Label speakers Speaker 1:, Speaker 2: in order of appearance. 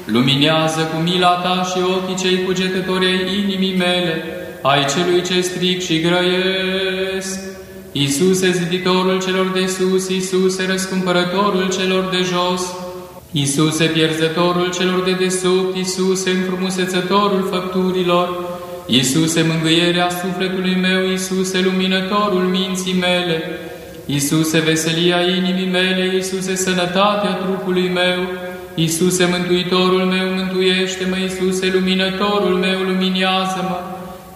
Speaker 1: luminează cu mila ta și ochii cei cugetători ai inimii mele, ai celui ce stric și grăiesc. Iisuse, ziditorul celor de sus, Iisuse, răscumpărătorul celor de jos, Iisuse, pierzătorul celor de desubt, Iisuse, înfrumusețătorul făpturilor, Iisuse, mângâierea sufletului meu, Iisuse, luminătorul minții mele, Iisuse, veselia inimii mele, Iisuse, sănătatea trupului meu, Iisuse, mântuitorul meu, mântuiește-mă, Iisuse, luminătorul meu, luminează-mă,